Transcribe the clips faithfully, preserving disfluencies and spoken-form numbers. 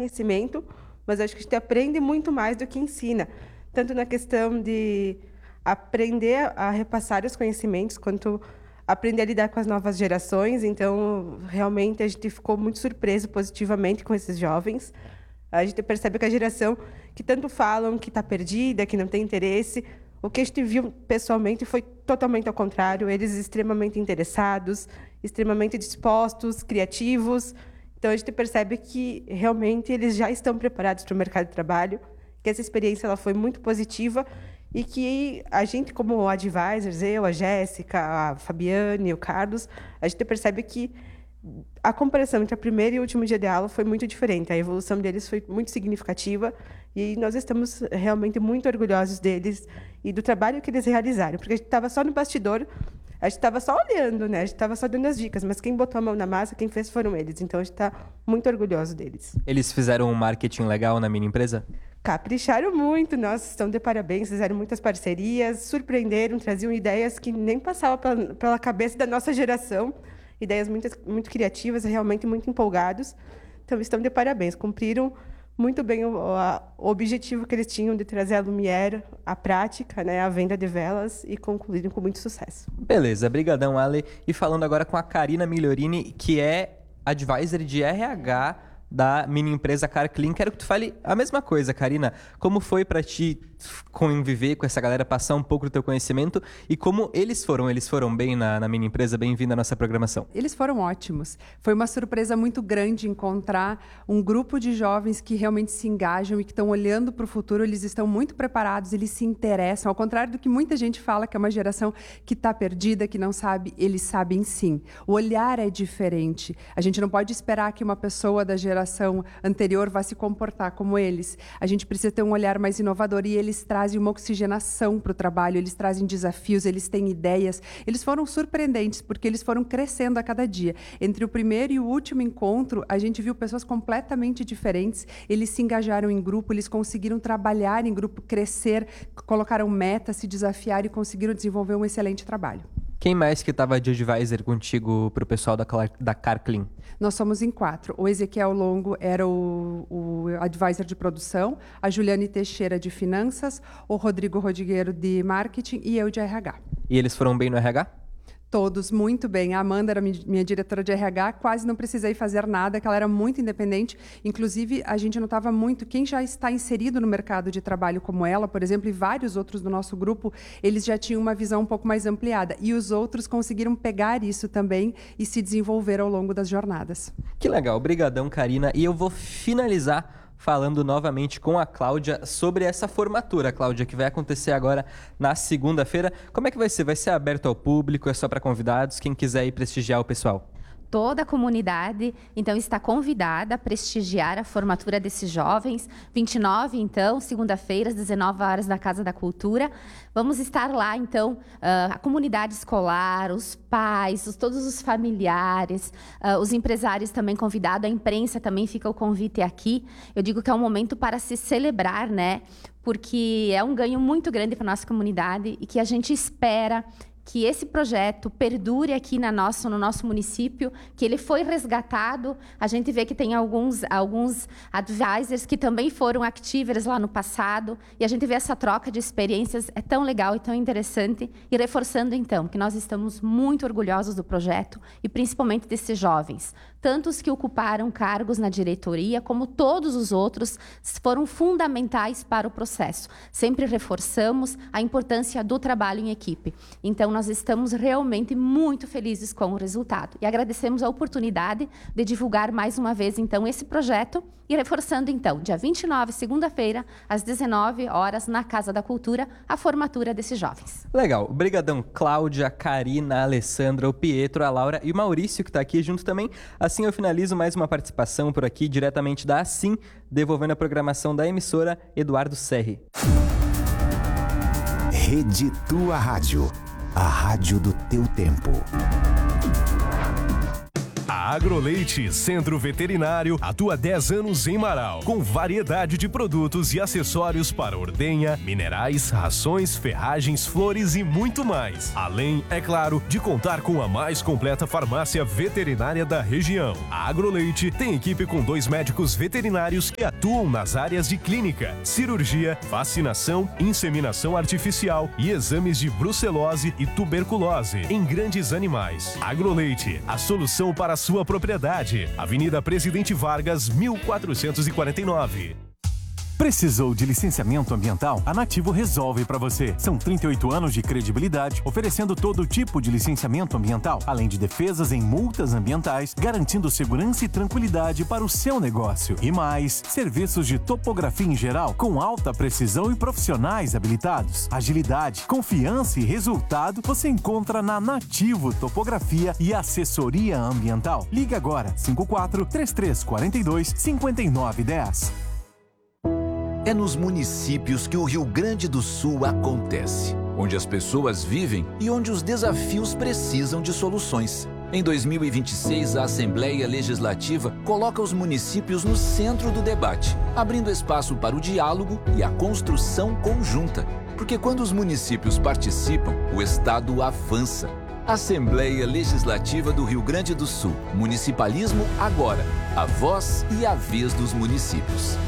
conhecimento, mas acho que a gente aprende muito mais do que ensina, tanto na questão de aprender a repassar os conhecimentos, quanto aprender a lidar com as novas gerações. Então, realmente, a gente ficou muito surpreso positivamente com esses jovens. A gente percebe que a geração que tanto falam que está perdida, que não tem interesse, o que a gente viu pessoalmente foi totalmente ao contrário. Eles extremamente interessados, extremamente dispostos, criativos. Então, a gente percebe que, realmente, eles já estão preparados para o mercado de trabalho, que essa experiência ela foi muito positiva e que a gente, como advisors, eu, a Jéssica, a Fabiane, o Carlos, a gente percebe que a comparação entre o primeiro e o último dia de aula foi muito diferente. A evolução deles foi muito significativa e nós estamos realmente muito orgulhosos deles e do trabalho que eles realizaram, porque a gente estava só no bastidor, a gente estava só olhando, né? A gente estava só dando as dicas, mas quem botou a mão na massa, quem fez foram eles. Então, a gente está muito orgulhoso deles. Eles fizeram um marketing legal na mini empresa? Capricharam muito, nossa, estão de parabéns, fizeram muitas parcerias, surpreenderam, traziam ideias que nem passavam pela, pela cabeça da nossa geração, ideias muito, muito criativas, realmente muito empolgados. Então, estão de parabéns, cumpriram muito bem o, a, o objetivo que eles tinham de trazer a Lumière, a prática, né, a venda de velas, e concluíram com muito sucesso. Beleza, brigadão, Ale. E falando agora com a Karina Migliorini, que é advisor de R H da mini empresa CarClean. Quero que tu fale a mesma coisa, Karina. Como foi para ti conviver com essa galera, passar um pouco do teu conhecimento e como eles foram? Eles foram bem na, na mini empresa? Bem-vindo à nossa programação. Eles foram ótimos. Foi uma surpresa muito grande encontrar um grupo de jovens que realmente se engajam e que estão olhando para o futuro. Eles estão muito preparados, eles se interessam. Ao contrário do que muita gente fala, que é uma geração que está perdida, que não sabe, eles sabem sim. O olhar é diferente. A gente não pode esperar que uma pessoa da geração anterior vá se comportar como eles. A gente precisa ter um olhar mais inovador e eles trazem uma oxigenação para o trabalho, eles trazem desafios, eles têm ideias. Eles foram surpreendentes porque eles foram crescendo a cada dia. Entre o primeiro e o último encontro, a gente viu pessoas completamente diferentes. Eles se engajaram em grupo, eles conseguiram trabalhar em grupo, crescer, colocaram metas, se desafiar e conseguiram desenvolver um excelente trabalho. Quem mais que estava de advisor contigo para o pessoal da, da CarClean? Nós somos em quatro. O Ezequiel Longo era o, o advisor de produção, a Juliane Teixeira de finanças, o Rodrigo Rodrigueiro de marketing e eu de R H. E eles foram bem no R H? Todos muito bem. A Amanda era minha diretora de R H, quase não precisei fazer nada, que ela era muito independente. Inclusive, a gente notava muito, quem já está inserido no mercado de trabalho como ela, por exemplo, e vários outros do nosso grupo, eles já tinham uma visão um pouco mais ampliada. E os outros conseguiram pegar isso também e se desenvolver ao longo das jornadas. Que legal. Obrigadão, Karina. E eu vou finalizar falando novamente com a Cláudia sobre essa formatura, Cláudia, que vai acontecer agora na segunda-feira. Como é que vai ser? Vai ser aberto ao público? É só para convidados? Quem quiser ir prestigiar o pessoal? Toda a comunidade, então, está convidada a prestigiar a formatura desses jovens. vinte e nove, então, segunda-feira, às dezenove horas, na Casa da Cultura. Vamos estar lá, então, a comunidade escolar, os pais, os, todos os familiares, os empresários também convidados, a imprensa também fica o convite aqui. Eu digo que é um momento para se celebrar, né? Porque é um ganho muito grande para a nossa comunidade e que a gente espera que esse projeto perdure aqui na nossa, no nosso município, que ele foi resgatado. A gente vê que tem alguns, alguns advisors que também foram activers lá no passado, e a gente vê essa troca de experiências, é tão legal e tão interessante, e reforçando, então, que nós estamos muito orgulhosos do projeto, e principalmente desses jovens, tanto os que ocuparam cargos na diretoria, como todos os outros, foram fundamentais para o processo. Sempre reforçamos a importância do trabalho em equipe. Então, nós estamos realmente muito felizes com o resultado. E agradecemos a oportunidade de divulgar mais uma vez, então, esse projeto. E reforçando, então, dia vinte e nove, segunda-feira, às dezenove horas, na Casa da Cultura, a formatura desses jovens. Legal. Obrigadão, Cláudia, Karina, a Alessandra, o Pietro, a Laura e o Maurício, que está aqui junto também. Assim eu finalizo mais uma participação por aqui, diretamente da Assim, devolvendo a programação da emissora Eduardo Serri. Rede Tua Rádio. A rádio do teu tempo. A A Agroleite Centro Veterinário atua há dez anos em Marau, com variedade de produtos e acessórios para ordenha, minerais, rações, ferragens, flores e muito mais. Além, é claro, de contar com a mais completa farmácia veterinária da região. A Agroleite tem equipe com dois médicos veterinários que atuam nas áreas de clínica, cirurgia, vacinação, inseminação artificial e exames de brucelose e tuberculose em grandes animais. Agroleite, a solução para a sua propriedade. Avenida Presidente Vargas, mil quatrocentos e quarenta e nove. Precisou de licenciamento ambiental? A Nativo resolve para você. São trinta e oito anos de credibilidade, oferecendo todo tipo de licenciamento ambiental, além de defesas em multas ambientais, garantindo segurança e tranquilidade para o seu negócio. E mais, serviços de topografia em geral, com alta precisão e profissionais habilitados. Agilidade, confiança e resultado você encontra na Nativo Topografia e Assessoria Ambiental. Ligue agora, cinco quatro, três três quatro dois, cinco nove um zero. É nos municípios que o Rio Grande do Sul acontece, onde as pessoas vivem e onde os desafios precisam de soluções. Em dois mil e vinte e seis, a Assembleia Legislativa coloca os municípios no centro do debate, abrindo espaço para o diálogo e a construção conjunta. Porque quando os municípios participam, o Estado avança. Assembleia Legislativa do Rio Grande do Sul. Municipalismo agora. A voz e a vez dos municípios.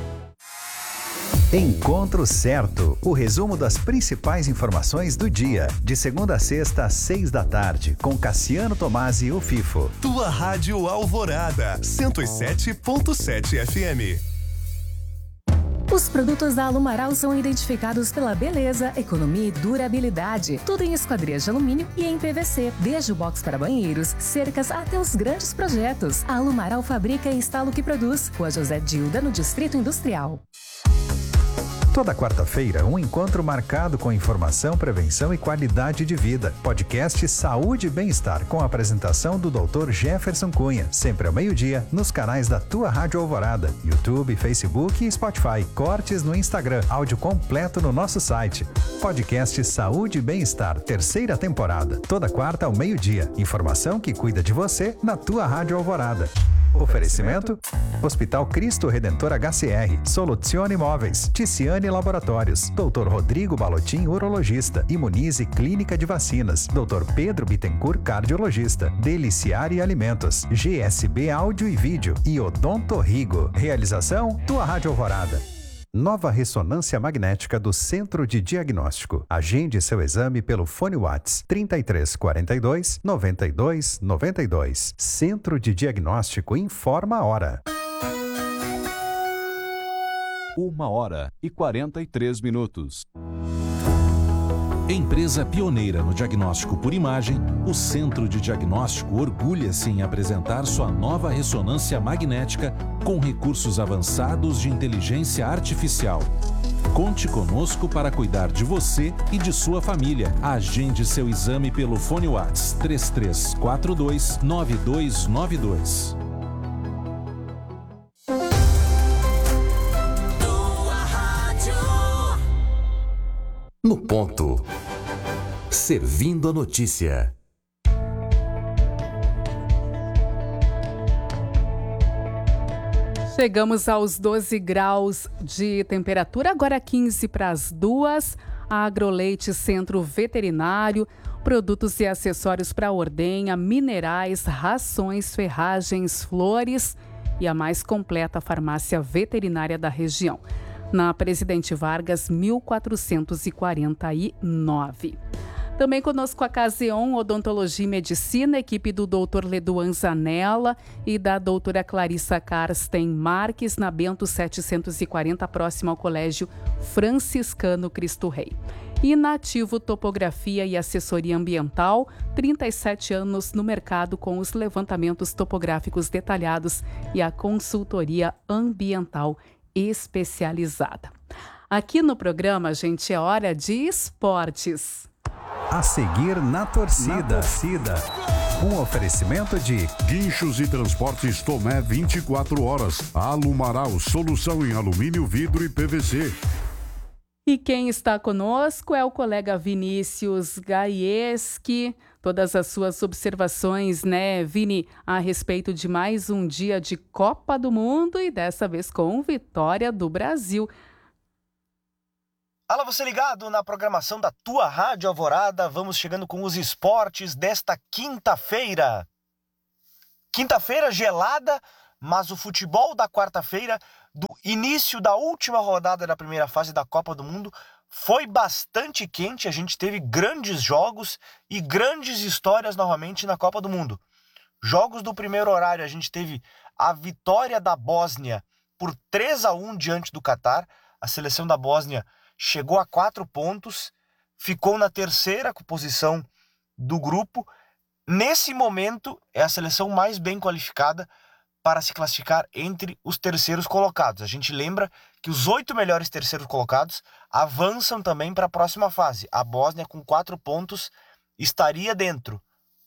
Encontro Certo, o resumo das principais informações do dia, de segunda a sexta às seis da tarde, com Cassiano Tomasi e o Fifo. Tua Rádio Alvorada, cento e sete ponto sete F M. Os produtos da Alumaral são identificados pela beleza, economia e durabilidade. Tudo em esquadrias de alumínio e em P V C. Desde o box para banheiros, cercas até os grandes projetos. A Alumaral fabrica e instala o que produz. Rua José Dilda, no Distrito Industrial. Toda quarta-feira, um encontro marcado com informação, prevenção e qualidade de vida. Podcast Saúde e Bem-Estar, com a apresentação do doutor Jefferson Cunha. Sempre ao meio-dia, nos canais da Tua Rádio Alvorada, YouTube, Facebook e Spotify. Cortes no Instagram, áudio completo no nosso site. Podcast Saúde e Bem-Estar, terceira temporada. Toda quarta ao meio-dia. Informação que cuida de você na Tua Rádio Alvorada. Oferecimento: Hospital Cristo Redentor H C R, Soluzione Imóveis, Ticiane Laboratórios, doutor Rodrigo Balotin, urologista, Imunize Clínica de Vacinas, doutor Pedro Bittencourt, cardiologista, Deliciare Alimentos, G S B Áudio e Vídeo e Odonto Rigo. Realização: Tua Rádio Alvorada. Nova ressonância magnética do Centro de Diagnóstico. Agende seu exame pelo fone Whats trinta e três quarenta e dois, noventa e dois noventa e dois. Centro de Diagnóstico informa a hora. Uma hora e quarenta e três minutos. Empresa pioneira no diagnóstico por imagem, o Centro de Diagnóstico orgulha-se em apresentar sua nova ressonância magnética com recursos avançados de inteligência artificial. Conte conosco para cuidar de você e de sua família. Agende seu exame pelo fone Whats três três quatro dois, nove dois nove dois. No ponto. Servindo a notícia. Chegamos aos doze graus de temperatura, agora quinze para as duas. Agroleite Centro Veterinário, produtos e acessórios para ordenha, minerais, rações, ferragens, flores e a mais completa farmácia veterinária da região. Na Presidente Vargas, mil quatrocentos e quarenta e nove. Também conosco a Caseon Odontologia e Medicina, equipe do doutor Leduan Zanella e da doutora Clarissa Karsten Marques, na Bento setecentos e quarenta, próximo ao Colégio Franciscano Cristo Rei. E Nativo Topografia e Assessoria Ambiental, trinta e sete anos no mercado com os levantamentos topográficos detalhados e a consultoria ambiental especializada. Aqui no programa, gente, é hora de esportes. A seguir na torcida. Na torcida. Um oferecimento de Guinchos e Transportes Tomé vinte e quatro horas. Alumaral, solução em alumínio, vidro e P V C. E quem está conosco é o colega Vinícius Gaieski. Todas as suas observações, né, Vini, a respeito de mais um dia de Copa do Mundo e dessa vez com vitória do Brasil. Alô, você ligado na programação da tua Rádio Alvorada. Vamos chegando com os esportes desta quinta-feira. Quinta-feira gelada, mas o futebol da quarta-feira, do início da última rodada da primeira fase da Copa do Mundo, foi bastante quente. A gente teve grandes jogos e grandes histórias novamente na Copa do Mundo. Jogos do primeiro horário, a gente teve a vitória da Bósnia por três a um diante do Catar. A seleção da Bósnia chegou a quatro pontos, ficou na terceira posição do grupo. Nesse momento, é a seleção mais bem qualificada para se classificar entre os terceiros colocados. A gente lembra que os oito melhores terceiros colocados avançam também para a próxima fase. A Bósnia, com quatro pontos, estaria dentro.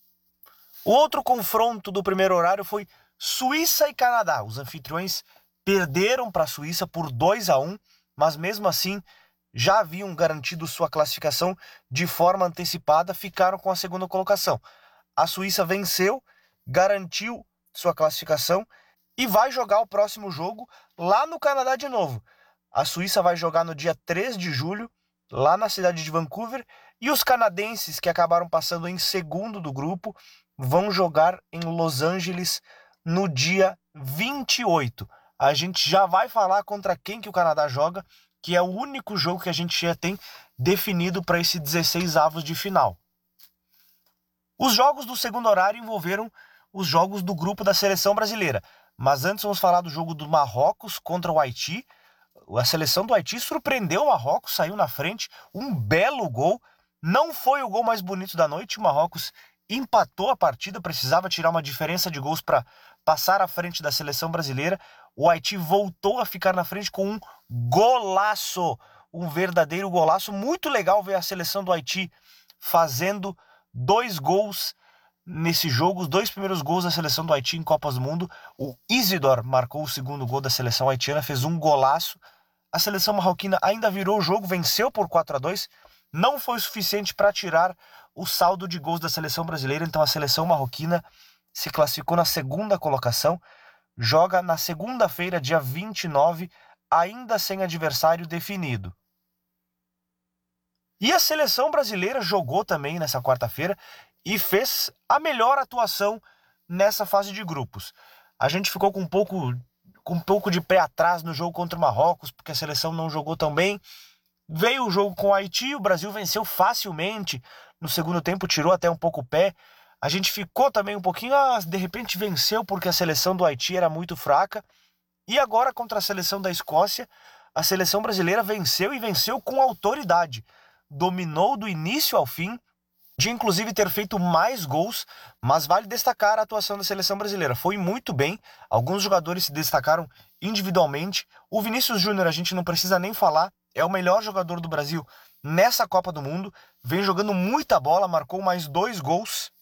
O outro confronto do primeiro horário foi Suíça e Canadá. Os anfitriões perderam para a Suíça por dois a um, mas mesmo assim já haviam garantido sua classificação de forma antecipada, ficaram com a segunda colocação. A Suíça venceu, garantiu sua classificação e vai jogar o próximo jogo lá no Canadá de novo. A Suíça vai jogar no dia três de julho, lá na cidade de Vancouver, e os canadenses, que acabaram passando em segundo do grupo, vão jogar em Los Angeles no dia vinte e oito. A gente já vai falar contra quem que o Canadá joga, que é o único jogo que a gente já tem definido para esse dezesseis avos de final. Os jogos do segundo horário envolveram os jogos do grupo da seleção brasileira. Mas antes vamos falar do jogo do Marrocos contra o Haiti. A seleção do Haiti surpreendeu o Marrocos, saiu na frente, um belo gol. Não foi o gol mais bonito da noite, o Marrocos empatou a partida, precisava tirar uma diferença de gols para passar à frente da seleção brasileira. O Haiti voltou a ficar na frente com um golaço, um verdadeiro golaço. Muito legal ver a seleção do Haiti fazendo dois gols nesse jogo, os dois primeiros gols da seleção do Haiti em Copas do Mundo. O Isidore marcou o segundo gol da seleção haitiana, fez um golaço. A seleção marroquina ainda virou o jogo, venceu por quatro a dois. Não foi o suficiente para tirar o saldo de gols da seleção brasileira, então a seleção marroquina se classificou na segunda colocação. Joga na segunda-feira, dia vinte e nove, ainda sem adversário definido. E a seleção brasileira jogou também nessa quarta-feira e fez a melhor atuação nessa fase de grupos. A gente ficou com um pouco, com um pouco de pé atrás no jogo contra o Marrocos, porque a seleção não jogou tão bem. Veio o jogo com o Haiti, o Brasil venceu facilmente. No segundo tempo tirou até um pouco o pé. A gente ficou também um pouquinho, ah, de repente venceu porque a seleção do Haiti era muito fraca. E agora contra a seleção da Escócia, a seleção brasileira venceu e venceu com autoridade. Dominou do início ao fim, de inclusive ter feito mais gols, mas vale destacar a atuação da seleção brasileira. Foi muito bem, alguns jogadores se destacaram individualmente. O Vinícius Júnior, a gente não precisa nem falar, é o melhor jogador do Brasil nessa Copa do Mundo, vem jogando muita bola, marcou mais dois gols.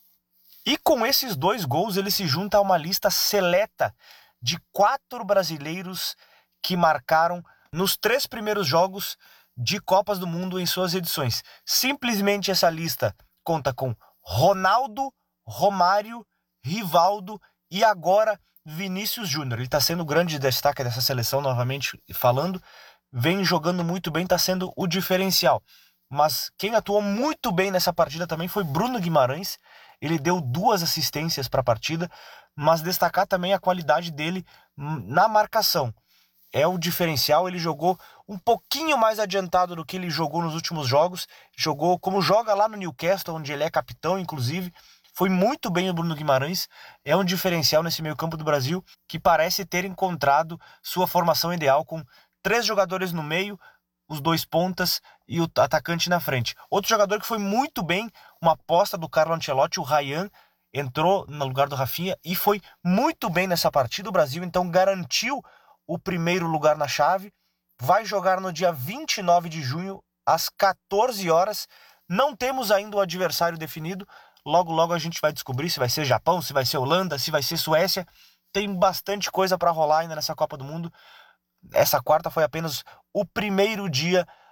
E com esses dois gols ele se junta a uma lista seleta de quatro brasileiros que marcaram nos três primeiros jogos de Copas do Mundo em suas edições. Simplesmente essa lista conta com Ronaldo, Romário, Rivaldo e agora Vinícius Júnior. Ele está sendo o grande destaque dessa seleção, novamente falando. Vem jogando muito bem, está sendo o diferencial. Mas quem atuou muito bem nessa partida também foi Bruno Guimarães. Ele deu duas assistências para a partida, mas destacar também a qualidade dele na marcação. É o diferencial, ele jogou um pouquinho mais adiantado do que ele jogou nos últimos jogos. Jogou como joga lá no Newcastle, onde ele é capitão, inclusive. Foi muito bem o Bruno Guimarães. É um diferencial nesse meio campo do Brasil, que parece ter encontrado sua formação ideal, com três jogadores no meio, os dois pontas e o atacante na frente. Outro jogador que foi muito bem, uma aposta do Carlo Ancelotti, o Ryan, entrou no lugar do Rafinha e foi muito bem nessa partida. O Brasil então garantiu o primeiro lugar na chave. Vai jogar no dia vinte e nove de junho, às quatorze horas. Não temos ainda o adversário definido. Logo, logo a gente vai descobrir se vai ser Japão, se vai ser Holanda, se vai ser Suécia. Tem bastante coisa para rolar ainda nessa Copa do Mundo. Essa quarta foi apenas o primeiro dia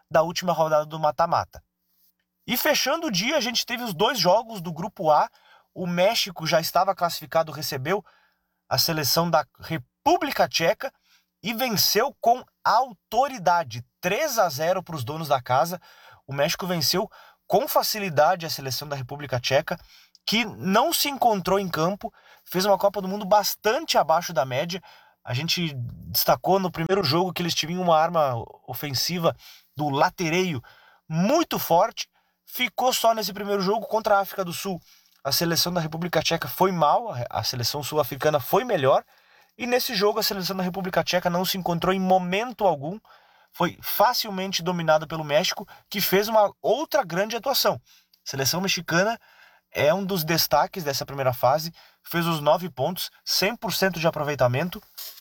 da última rodada do mata-mata. E fechando o dia, a gente teve os dois jogos do Grupo A. O México já estava classificado, recebeu a seleção da República Tcheca e venceu com autoridade, três a zero para os donos da casa. O México venceu com facilidade a seleção da República Tcheca, que não se encontrou em campo, fez uma Copa do Mundo bastante abaixo da média. A gente destacou no primeiro jogo que eles tinham uma arma ofensiva do latereio muito forte. Ficou só nesse primeiro jogo contra a África do Sul. A seleção da República Tcheca foi mal, a seleção sul-africana foi melhor. E nesse jogo a seleção da República Tcheca não se encontrou em momento algum. Foi facilmente dominada pelo México, que fez uma outra grande atuação. A seleção mexicana é um dos destaques dessa primeira fase. Fez os nove pontos, cem por cento de aproveitamento.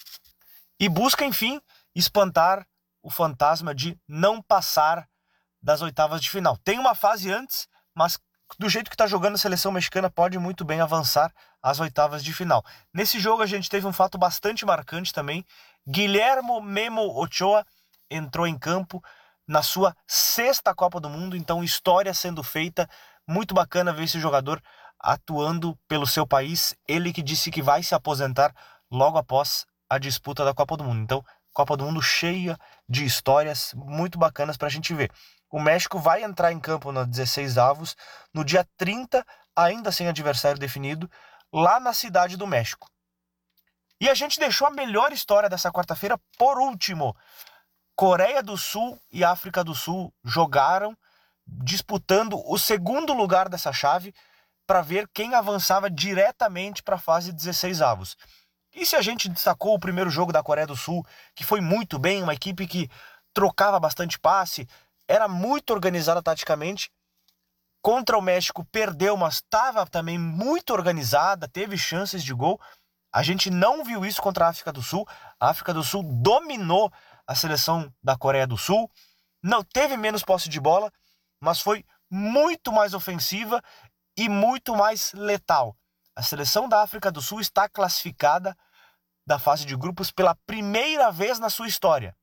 E busca, enfim, espantar o fantasma de não passar das oitavas de final. Tem uma fase antes, mas do jeito que está jogando a seleção mexicana pode muito bem avançar às oitavas de final. Nesse jogo a gente teve um fato bastante marcante também. Guillermo Memo Ochoa entrou em campo na sua sexta Copa do Mundo, então história sendo feita. Muito bacana ver esse jogador atuando pelo seu país. Ele que disse que vai se aposentar logo após a disputa da Copa do Mundo. Então, Copa do Mundo cheia de histórias muito bacanas para a gente ver. O México vai entrar em campo na dezesseis avos, no dia trinta, ainda sem adversário definido, lá na Cidade do México. E a gente deixou a melhor história dessa quarta-feira por último. Coreia do Sul e África do Sul jogaram, disputando o segundo lugar dessa chave para ver quem avançava diretamente para a fase dezesseis avos. E se a gente destacou o primeiro jogo da Coreia do Sul, que foi muito bem, uma equipe que trocava bastante passe, era muito organizada taticamente. Contra o México perdeu, mas estava também muito organizada, teve chances de gol. A gente não viu isso contra a África do Sul. A África do Sul dominou a seleção da Coreia do Sul. Não teve menos posse de bola, mas foi muito mais ofensiva e muito mais letal. A seleção da África do Sul está classificada da fase de grupos pela primeira vez na sua história.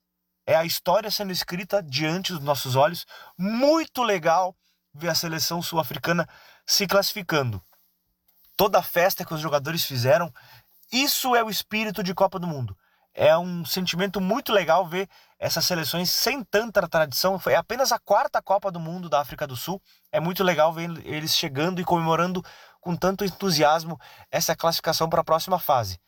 É a história sendo escrita diante dos nossos olhos. Muito legal ver a seleção sul-africana se classificando. Toda a festa que os jogadores fizeram, isso é o espírito de Copa do Mundo. É um sentimento muito legal ver essas seleções sem tanta tradição. Foi apenas a quarta Copa do Mundo da África do Sul. É muito legal ver eles chegando e comemorando com tanto entusiasmo essa classificação para a próxima fase.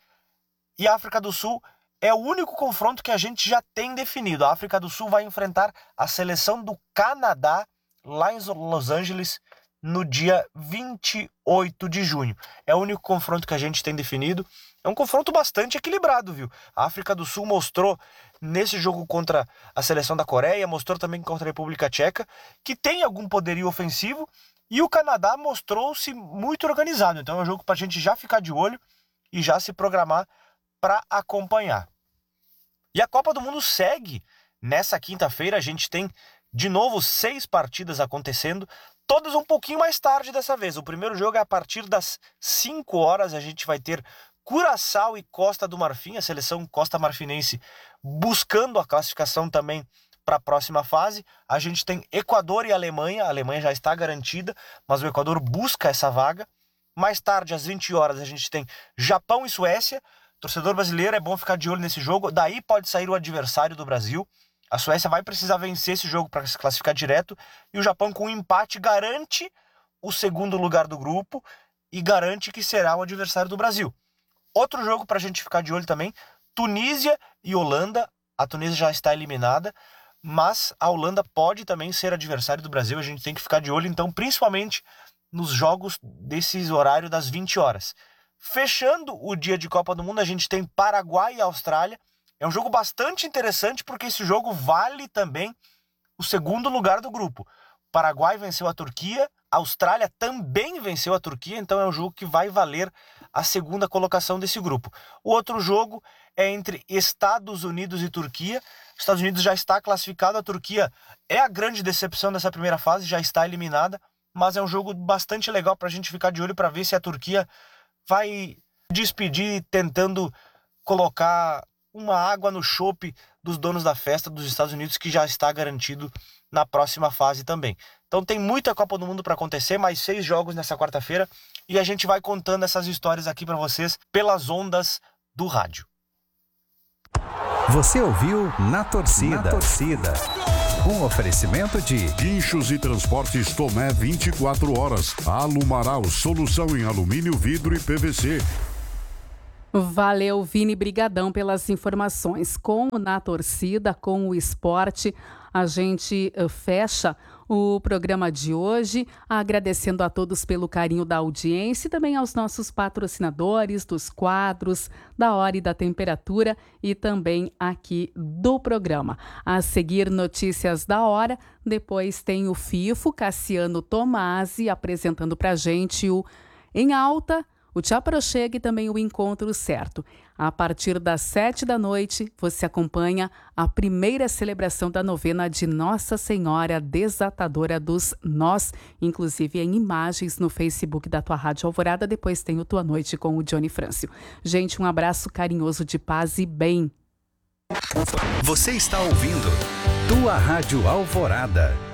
E a África do Sul é o único confronto que a gente já tem definido. A África do Sul vai enfrentar a seleção do Canadá lá em Los Angeles no dia vinte e oito de junho. É o único confronto que a gente tem definido. É um confronto bastante equilibrado, viu? A África do Sul mostrou nesse jogo contra a seleção da Coreia, mostrou também contra a República Tcheca, que tem algum poderio ofensivo, e o Canadá mostrou-se muito organizado. Então é um jogo para a gente já ficar de olho e já se programar para acompanhar. E a Copa do Mundo segue. Nessa quinta-feira a gente tem de novo seis partidas acontecendo, todas um pouquinho mais tarde dessa vez. O primeiro jogo é a partir das cinco horas, a gente vai ter Curaçao e Costa do Marfim, a seleção costa-marfinense buscando a classificação também para a próxima fase. A gente tem Equador e Alemanha, a Alemanha já está garantida, mas o Equador busca essa vaga. Mais tarde, às vinte horas, a gente tem Japão e Suécia. Torcedor brasileiro, é bom ficar de olho nesse jogo, daí pode sair o adversário do Brasil. A Suécia vai precisar vencer esse jogo para se classificar direto, e o Japão com um empate garante o segundo lugar do grupo e garante que será o adversário do Brasil. Outro jogo para a gente ficar de olho também, Tunísia e Holanda. A Tunísia já está eliminada, mas a Holanda pode também ser adversário do Brasil. A gente tem que ficar de olho, então, principalmente nos jogos desses horários das vinte horas. Fechando o dia de Copa do Mundo, a gente tem Paraguai e Austrália. É um jogo bastante interessante porque esse jogo vale também o segundo lugar do grupo. O Paraguai venceu a Turquia, a Austrália também venceu a Turquia, então é um jogo que vai valer a segunda colocação desse grupo. O outro jogo é entre Estados Unidos e Turquia. Os Estados Unidos já está classificado, a Turquia é a grande decepção dessa primeira fase, já está eliminada, mas é um jogo bastante legal para a gente ficar de olho para ver se a Turquia vai despedir tentando colocar uma água no chope dos donos da festa dos Estados Unidos, que já está garantido na próxima fase também. Então tem muita Copa do Mundo para acontecer, mais seis jogos nessa quarta-feira, e a gente vai contando essas histórias aqui para vocês pelas ondas do rádio. Você ouviu Na Torcida. Na Torcida. Um oferecimento de Guinchos e Transportes Tomé vinte e quatro horas. Alumaral, solução em alumínio, vidro e P V C. Valeu, Vini, brigadão pelas informações. Com o Na Torcida, com o esporte, a gente uh, fecha o programa de hoje, agradecendo a todos pelo carinho da audiência e também aos nossos patrocinadores dos quadros, da Hora e da Temperatura e também aqui do programa. A seguir, notícias da hora, depois tem o FIFO, Cassiano Tomasi, apresentando pra gente o Em Alta, o Te Aproxega e também o Encontro Certo. A partir das sete da noite, você acompanha a primeira celebração da novena de Nossa Senhora Desatadora dos Nós, inclusive em imagens no Facebook da Tua Rádio Alvorada. Depois tem o Tua Noite com o Johnny Frâncio. Gente, um abraço carinhoso de paz e bem. Você está ouvindo Tua Rádio Alvorada.